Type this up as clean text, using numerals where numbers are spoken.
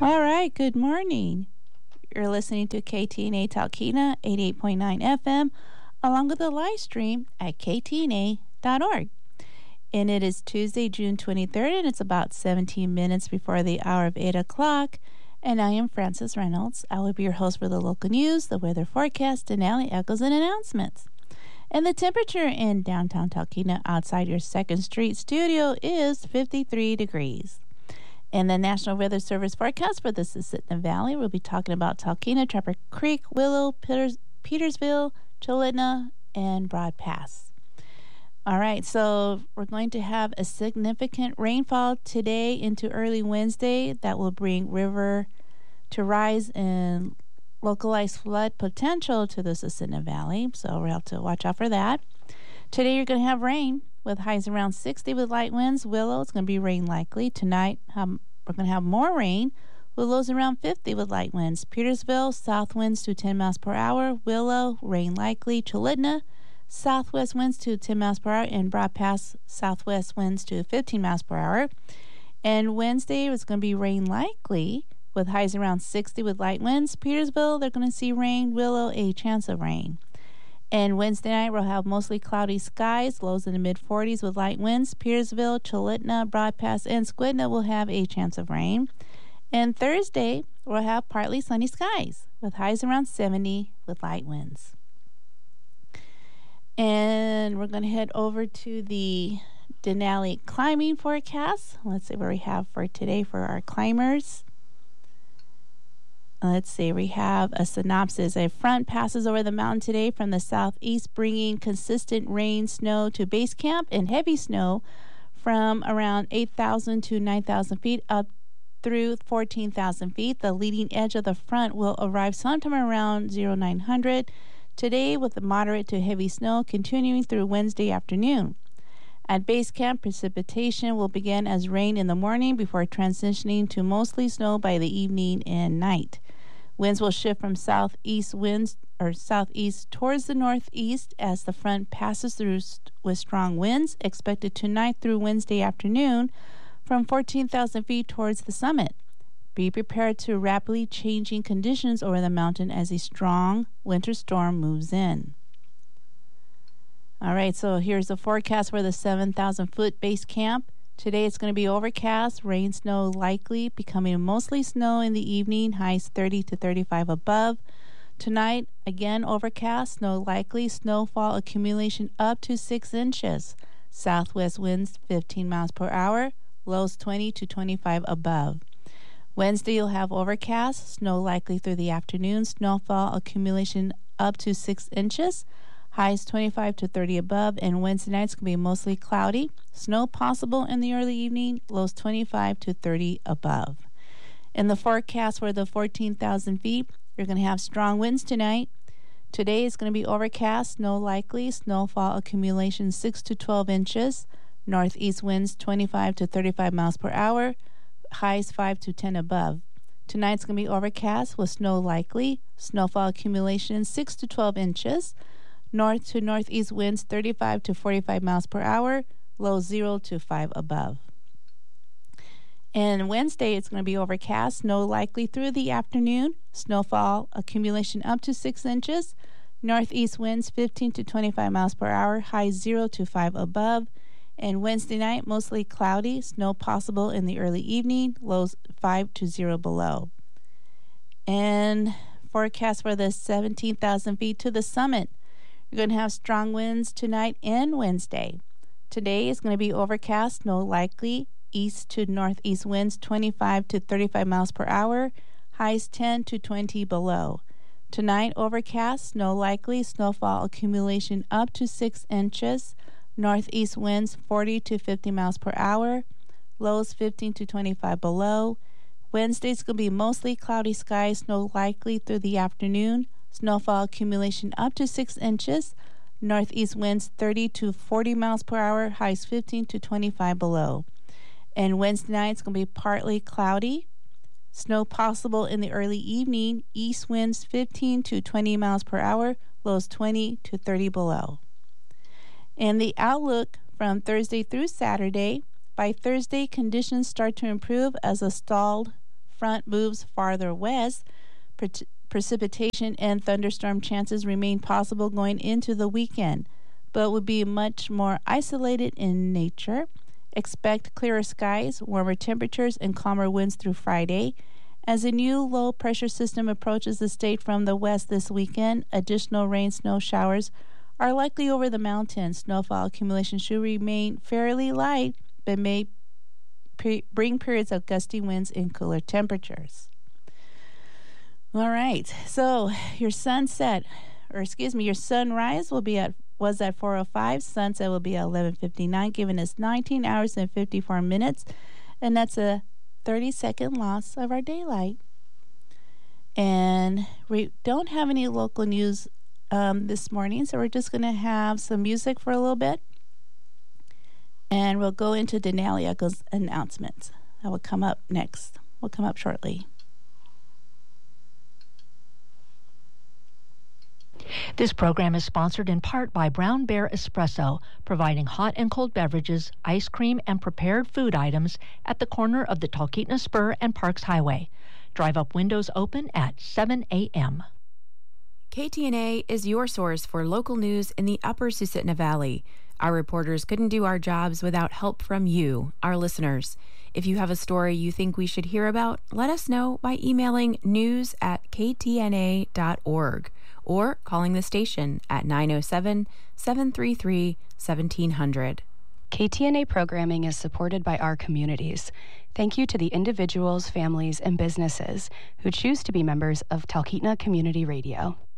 All right, good morning. You're listening to KTNA Talkeetna 88.9 FM, along with the live stream at ktna.org. And it is Tuesday, June 23rd, and it's about 17 minutes before the hour of 8 o'clock. And I am Frances Reynolds. I will be your host for the local news, the weather forecast, Denali echoes, and announcements. And the temperature in downtown Talkeetna outside your 2nd Street studio is 53 degrees. In the National Weather Service forecast for the Susitna Valley, we'll be talking about Talkeetna, Trapper Creek, Willow, Petersville, Cholitna, and Broad Pass. All right, so we're going to have a significant rainfall today into early Wednesday that will bring river to rise and localized flood potential to the Susitna Valley, so we'll have to watch out for that. Today you're going to have rain with highs around 60 with light winds. Willow, it's going to be rain likely. Tonight, we're going to have more rain with lows around 50 with light winds. Petersville, south winds to 10 miles per hour. Willow, rain likely. Cholitna, southwest winds to 10 miles per hour. And Broad Pass, southwest winds to 15 miles per hour. And Wednesday, it's going to be rain likely with highs around 60 with light winds. Petersville, they're going to see rain. Willow, a chance of rain. And Wednesday night, we'll have mostly cloudy skies, lows in the mid-40s with light winds. Petersville, Cholitna, Broad Pass, and Squidna will have a chance of rain. And Thursday, we'll have partly sunny skies with highs around 70 with light winds. And we're going to head over to the Denali climbing forecast. Let's see what we have for today for our climbers. Let's see, we have a synopsis. A front passes over the mountain today from the southeast, bringing consistent rain, snow to base camp and heavy snow from around 8,000 to 9,000 feet up through 14,000 feet. The leading edge of the front will arrive sometime around 0900 today with moderate to heavy snow continuing through Wednesday afternoon. At base camp, precipitation will begin as rain in the morning before transitioning to mostly snow by the evening and night. Winds will shift from southeast towards the northeast as the front passes through with strong winds expected tonight through Wednesday afternoon from 14,000 feet towards the summit. Be prepared to rapidly changing conditions over the mountain as a strong winter storm moves in. All right, so here's the forecast for the 7,000-foot base camp. Today it's going to be overcast, rain, snow likely, becoming mostly snow in the evening, highs 30 to 35 above. Tonight, again overcast, snow likely, snowfall accumulation up to 6 inches. Southwest winds 15 miles per hour, lows 20 to 25 above. Wednesday you'll have overcast, snow likely through the afternoon, snowfall accumulation up to 6 inches. Highs 25 to 30 above, and Wednesday night's going to be mostly cloudy. Snow possible in the early evening, lows 25 to 30 above. In the forecast for the 14,000 feet, you're going to have strong winds tonight. Today is going to be overcast, snow likely, snowfall accumulation 6 to 12 inches. Northeast winds 25 to 35 miles per hour, highs 5 to 10 above. Tonight's going to be overcast with snow likely, snowfall accumulation 6 to 12 inches. North to northeast winds 35 to 45 miles per hour, low 0 to 5 above. And Wednesday, it's going to be overcast, snow likely through the afternoon, snowfall accumulation up to 6 inches, northeast winds 15 to 25 miles per hour, highs 0 to 5 above. And Wednesday night, mostly cloudy, snow possible in the early evening, lows 5 to 0 below. And forecast for the 17,000 feet to the summit. You're going to have strong winds tonight and Wednesday. Today is going to be overcast, snow likely, east to northeast winds 25 to 35 miles per hour, highs 10 to 20 below. Tonight, overcast, snow likely, snowfall accumulation up to 6 inches, northeast winds 40 to 50 miles per hour, lows 15 to 25 below. Wednesday's going to be mostly cloudy skies, snow likely through the afternoon, snowfall accumulation up to 6 inches, northeast winds 30 to 40 miles per hour, highs 15 to 25 below. And Wednesday night, it's going to be partly cloudy, snow possible in the early evening, east winds 15 to 20 miles per hour, lows 20 to 30 below. And the outlook from Thursday through Saturday, by Thursday, conditions start to improve as a stalled front moves farther west, precipitation and thunderstorm chances remain possible going into the weekend, but would be much more isolated in nature. Expect clearer skies, warmer temperatures, and calmer winds through Friday. As a new low-pressure system approaches the state from the west this weekend, additional rain-snow showers are likely over the mountains. Snowfall accumulation should remain fairly light, but may bring periods of gusty winds and cooler temperatures. All right, so your sunrise was at 4:05. Sunset will be at 11:59, giving us 19 hours and 54 minutes, and that's a 30-second loss of our daylight. And we don't have any local news this morning, so we're just going to have some music for a little bit, and we'll go into Denalia's announcements. That will come up next. Will come up shortly. This program is sponsored in part by Brown Bear Espresso, providing hot and cold beverages, ice cream, and prepared food items at the corner of the Talkeetna Spur and Parks Highway. Drive-up windows open at 7 a.m. KTNA is your source for local news in the Upper Susitna Valley. Our reporters couldn't do our jobs without help from you, our listeners. If you have a story you think we should hear about, let us know by emailing news@ktna.org or calling the station at 907-733-1700. KTNA programming is supported by our communities. Thank you to the individuals, families, and businesses who choose to be members of Talkeetna Community Radio.